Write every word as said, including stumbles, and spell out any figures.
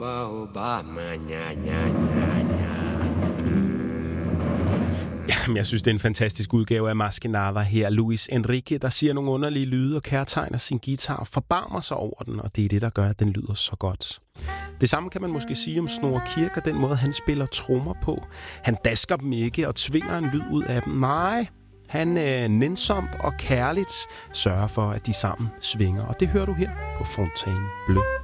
Obama, nya, nya, nya, nya. Jamen, jeg synes, det er en fantastisk udgave af Maskinada her. Luis Enrique, der siger nogle underlige lyde og kærtegner sin guitar og forbarmer sig over den, og det er det, der gør, at den lyder så godt. Det samme kan man måske sige om Snorre Kirk og den måde, han spiller trommer på. Han dasker dem ikke og tvinger en lyd ud af dem. Nej, han øh, nænsomt og kærligt sørger for, at de sammen svinger, og det hører du her på Fontaine Bleu.